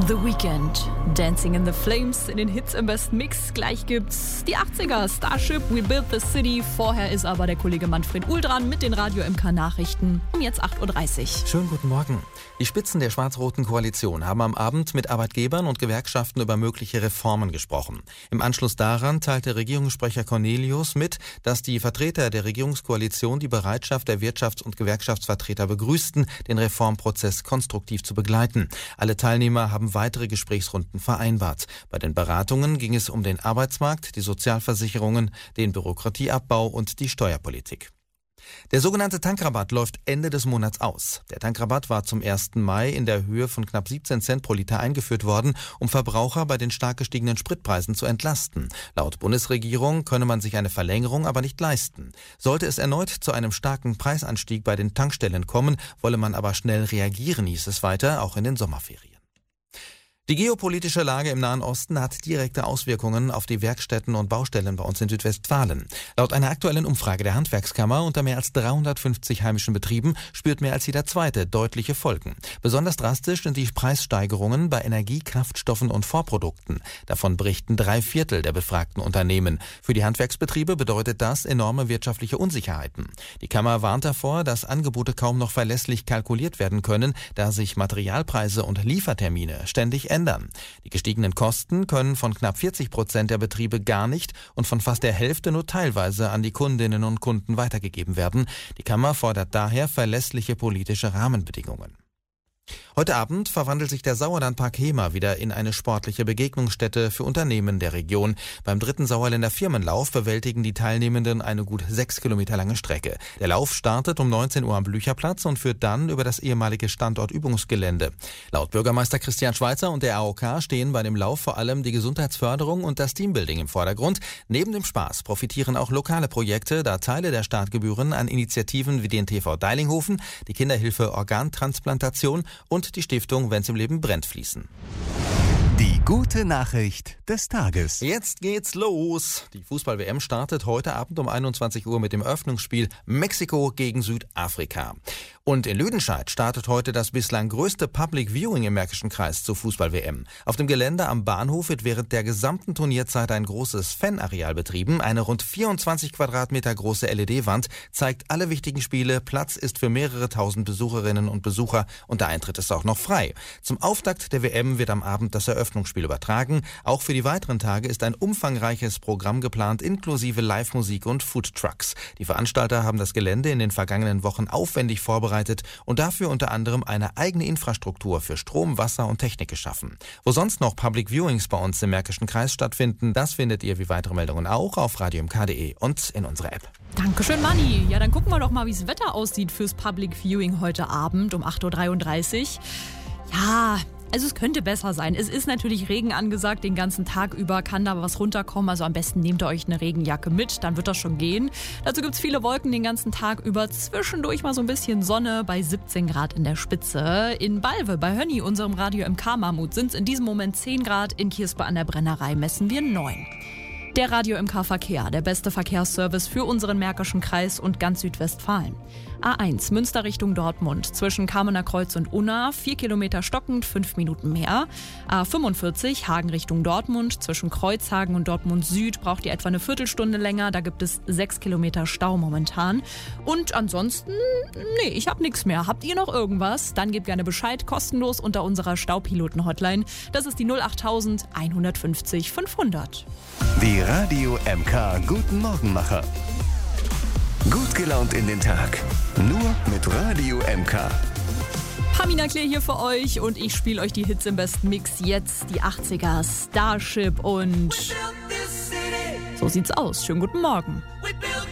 The Weeknd, Dancing in the Flames in den Hits im besten Mix. Gleich gibt's die 80er, Starship, We Built the City. Vorher ist aber der Kollege Manfred Uhl dran mit den Radio MK Nachrichten um jetzt 8.30 Uhr. Schönen guten Morgen. Die Spitzen der schwarz-roten Koalition haben am Abend mit Arbeitgebern und Gewerkschaften über mögliche Reformen gesprochen. Im Anschluss daran teilte Regierungssprecher Cornelius mit, dass die Vertreter der Regierungskoalition die Bereitschaft der Wirtschafts- und Gewerkschaftsvertreter begrüßten, den Reformprozess konstruktiv zu begleiten. Alle Teilnehmer haben weitere Gesprächsrunden vereinbart. Bei den Beratungen ging es um den Arbeitsmarkt, die Sozialversicherungen, den Bürokratieabbau und die Steuerpolitik. Der sogenannte Tankrabatt läuft Ende des Monats aus. Der Tankrabatt war zum 1. Mai in der Höhe von knapp 17 Cent pro Liter eingeführt worden, um Verbraucher bei den stark gestiegenen Spritpreisen zu entlasten. Laut Bundesregierung könne man sich eine Verlängerung aber nicht leisten. Sollte es erneut zu einem starken Preisanstieg bei den Tankstellen kommen, wolle man aber schnell reagieren, hieß es weiter, auch in den Sommerferien. Die geopolitische Lage im Nahen Osten hat direkte Auswirkungen auf die Werkstätten und Baustellen bei uns in Südwestfalen. Laut einer aktuellen Umfrage der Handwerkskammer unter mehr als 350 heimischen Betrieben spürt mehr als jeder Zweite deutliche Folgen. Besonders drastisch sind die Preissteigerungen bei Energie, Kraftstoffen und Vorprodukten. Davon berichten 3/4 der befragten Unternehmen. Für die Handwerksbetriebe bedeutet das enorme wirtschaftliche Unsicherheiten. Die Kammer warnt davor, dass Angebote kaum noch verlässlich kalkuliert werden können, da sich Materialpreise und Liefertermine ständig ändern. Die gestiegenen Kosten können von knapp 40% der Betriebe gar nicht und von fast der Hälfte nur teilweise an die Kundinnen und Kunden weitergegeben werden. Die Kammer fordert daher verlässliche politische Rahmenbedingungen. Heute Abend verwandelt sich der Sauerlandpark Hemer wieder in eine sportliche Begegnungsstätte für Unternehmen der Region. Beim 3. Sauerländer Firmenlauf bewältigen die Teilnehmenden eine gut 6 Kilometer lange Strecke. Der Lauf startet um 19 Uhr am Blücherplatz und führt dann über das ehemalige Standortübungsgelände. Laut Bürgermeister Christian Schweitzer und der AOK stehen bei dem Lauf vor allem die Gesundheitsförderung und das Teambuilding im Vordergrund. Neben dem Spaß profitieren auch lokale Projekte, da Teile der Startgebühren an Initiativen wie den TV Deilinghofen, die Kinderhilfe Organtransplantation und die Stiftung Wenn's im Leben brennt fließen. Die gute Nachricht des Tages. Jetzt geht's los. Die Fußball-WM startet heute Abend um 21 Uhr mit dem Eröffnungsspiel Mexiko gegen Südafrika. Und in Lüdenscheid startet heute das bislang größte Public Viewing im Märkischen Kreis zur Fußball-WM. Auf dem Gelände am Bahnhof wird während der gesamten Turnierzeit ein großes Fanareal betrieben. Eine rund 24 Quadratmeter große LED-Wand zeigt alle wichtigen Spiele. Platz ist für mehrere tausend Besucherinnen und Besucher und der Eintritt ist auch noch frei. Zum Auftakt der WM wird am Abend das Eröffnungsspiel übertragen. Auch für die weiteren Tage ist ein umfangreiches Programm geplant, inklusive Live-Musik und Foodtrucks. Die Veranstalter haben das Gelände in den vergangenen Wochen aufwendig vorbereitet und dafür unter anderem eine eigene Infrastruktur für Strom, Wasser und Technik geschaffen. Wo sonst noch Public Viewings bei uns im Märkischen Kreis stattfinden, das findet ihr wie weitere Meldungen auch auf radiomk.de und in unserer App. Dankeschön, Manni. Ja, dann gucken wir doch mal, wie das Wetter aussieht fürs Public Viewing heute Abend um 8.33 Uhr. Ja, also es könnte besser sein. Es ist natürlich Regen angesagt, den ganzen Tag über kann da was runterkommen. Also am besten nehmt ihr euch eine Regenjacke mit, dann wird das schon gehen. Dazu gibt es viele Wolken den ganzen Tag über. Zwischendurch mal so ein bisschen Sonne bei 17 Grad in der Spitze. In Balve bei Hönni, unserem Radio MK Mammut, sind es in diesem Moment 10 Grad. In Kirspe an der Brennerei messen wir 9. Der Radio MK Verkehr, der beste Verkehrsservice für unseren Märkischen Kreis und ganz Südwestfalen. A1 Münster Richtung Dortmund zwischen Kamener Kreuz und Unna 4 Kilometer stockend, 5 Minuten mehr. A45 Hagen Richtung Dortmund zwischen Kreuzhagen und Dortmund Süd braucht ihr etwa eine Viertelstunde länger. Da gibt es 6 Kilometer Stau momentan. Und ansonsten, nee, ich habe nichts mehr. Habt ihr noch irgendwas? Dann gebt gerne Bescheid, kostenlos unter unserer Staupiloten-Hotline. Das ist die 08000 150 500. Die Radio MK Guten Morgenmacher. Gut gelaunt in den Tag. Nur mit Radio MK. Pamina Claire hier für euch und ich spiele euch die Hits im besten Mix. Jetzt die 80er, Starship und so sieht's aus. Schönen guten Morgen.